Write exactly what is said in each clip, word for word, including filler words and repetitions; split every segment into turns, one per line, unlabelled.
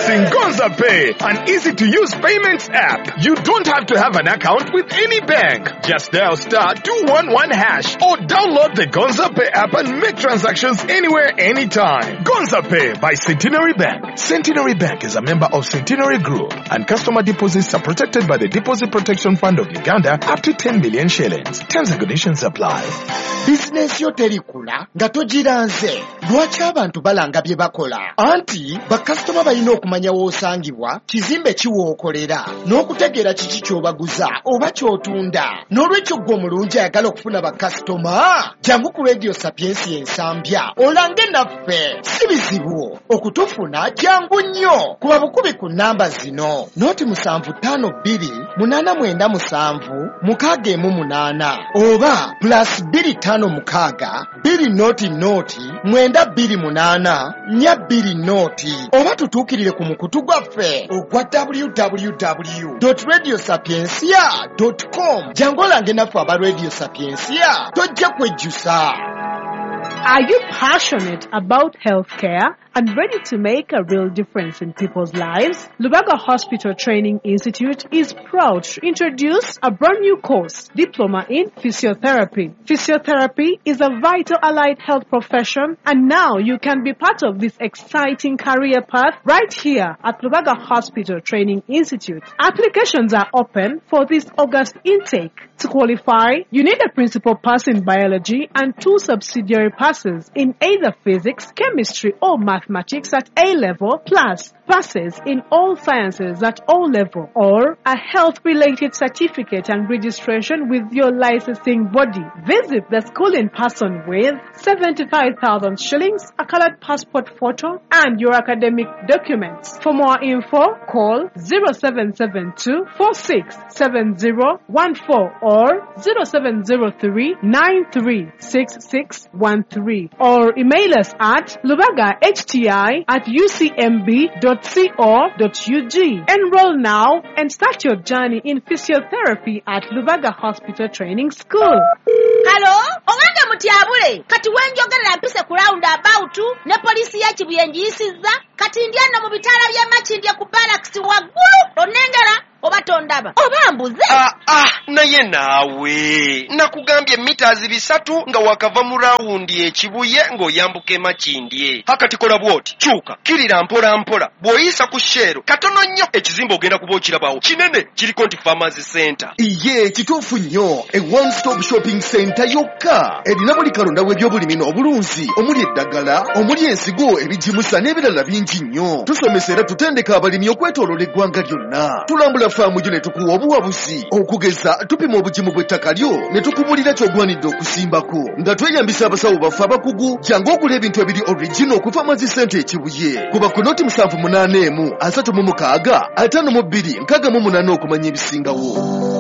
Introducing Gonza Pay, an easy-to-use payments app. You don't have to have an account with any bank. Just dial star two one one hash or download the Gonza Pay app and make transactions anywhere, anytime. Gonza Pay by Centenary Bank. Centenary Bank is a member of Centenary Group, and customer deposits are protected by the Deposit Protection Fund of Uganda up to ten million shillings. Terms and conditions apply.
Business yo terikula nga togiranze lwaki abantu balanga bye bakola anti bakasitoma balina okumanya w'osangibwa kizimbe kiwookolera n'okutegeera kiki ky'obaguza oba ky'otunda n'olwekyo gwe omulungi ayagala okufuna bakasitoma jangu ku Radio Sapiensi ensambya olange naffe si bizibu okutufuna jangu nnyo kuba bukubi ku nnamba zino noti musanvu ttaano bbiri munaana mwenda musanvu mukaaga emu munaana oba plus bbiri ttaano mukaaga bbiri noti noti mwenda bbiri munaana nnya bbiri noti oba tutuukirire ku mukutu gwaffe ogwa w w w dot radio sapiensia dot com jangu olange naffe aba Radio Sapiensia tojja kwejjusa.
Are you passionate about healthcare and ready to make a real difference in people's lives? Lubaga Hospital Training Institute is proud to introduce a brand new course, Diploma in Physiotherapy. Physiotherapy is a vital allied health profession, and now you can be part of this exciting career path right here at Lubaga Hospital Training Institute. Applications are open for this August intake. To qualify, you need a principal pass in biology and two subsidiary passes in either physics, chemistry, or mathematics at A level, plus passes in all sciences at O level, or a health-related certificate and registration with your licensing body. Visit the school in person with seventy-five thousand shillings, a colored passport photo, and your academic documents. For more info, call zero seven seven two four six seven zero one four or zero seven zero three nine three six six one three, or email us at lubagahti at u c m b dot co dot u g. Enroll now and start your journey in physiotherapy at Lubaga Hospital Training School.
Hello? Owange mutyabule kati wenjogerera mpise ku round about ne polisi ya Kibuyenjiyisizza kati ndiana mu bitala bya Makindye ku barracks waggulu onengera oba tondaba oba mbuze.
Ah ah naye naawe nakugambye meters bisatu nga wakava mu rawundi ekibuye ng'oyambuke Makindye. Hakati kola bwoti kyuka kirira mpola mpola bw'oyisa ku shero katono nnyo ekizimbe ogenda kuba okirabawo kinene kiriko nti Pharmacy Center.
Iye kituufu nnyo e one stop shopping center yokka erina buli kalonda w'ebyobulimi n'obulunzi omuli eddagala omuli ensigo ebijimusa n'ebirala bingi nnyo. Tusomesa era tutendeka abalimi okwetooloola eggwanga lyonna. Tulambula faamu gyo ne tukuwa obuwabuzi okugeza tupima obugimu bw'ettaka lyo ne tukubulira ky'ogwanidde okusimbako nga tweyambisa abasawo baffe abakugu jangu okula ebintu ebiri original ku Pharmacy Center ekibuye kuba ku noti musanvu munaana emu asatu mu mukaaga ataano mu bbiri nkaaga mu munaana okumanya ebisingawo.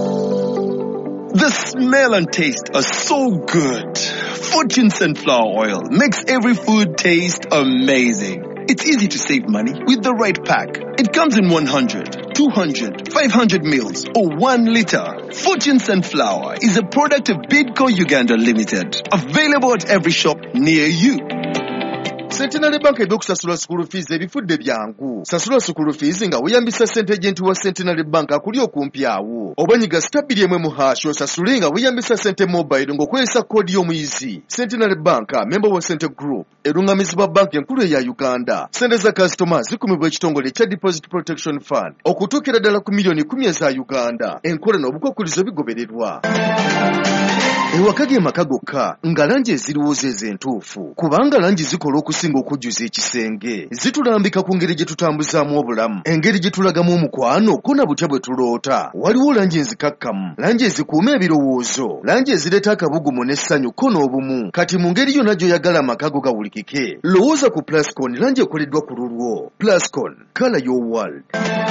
The smell and taste are so good. Fortune Sunflower Oil makes every food taste amazing. It's easy to save money with the right pack. It comes in one hundred, two hundred, five hundred mils or one liter. Fortune Sunflower is a product of Bidco Uganda Limited. Available at every shop near you.
Centenary Bank edda okusasula school fees ebifudde byangu. Sasula school fees nga weeyambisa ssente agent wa Centenary Bank akuli okumpi awo. Oba nyiga stabili emwe mu hash osasule nga weeyambisa ssente mobile ng'okozesa koodi y'omuyizi. Centenary Bank, member wa Center Group, erungamizibwa bank enkulu eya Uganda. Ssente za customers zikumibwa ekitongole kya Deposit Protection Fund okutuukira ddala ku miliyoni kumi eza Uganda. Enkola n'obukwakkulizo bigobererwa. Ewaka ge maka gokka nga langi eziriwo ze entuufu kubanga langi zikola okusinga okujjuza ekisenge zitulambika ku ngeri gye tutambuzaamu obulamu engeri gye tulagamu omukwano ko na butya bwe tuloota waliwo langi enzikakkamu langi ezikuuma ebirowoozo langi ezireeta akabugumu n'essanyu ko n'obumu kati mu ngeri yonna gy'oyagala amaka go gawulikike lowooza ku Plascon langi ekoleddwa ku lulwo. Plascon, color your world.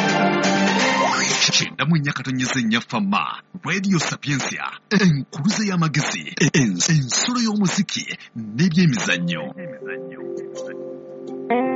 Chenda mwenye katonyeze nyafama Radio Sapiensia enkuluze y'amagezi ensolo y'omuziki n'ebyemizannyo.